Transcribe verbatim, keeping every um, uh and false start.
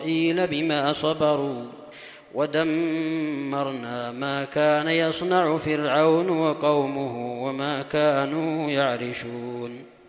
إسرائيل بما صبروا ودمرنا ما كان يصنع فرعون وقومه وما كانوا يعرشون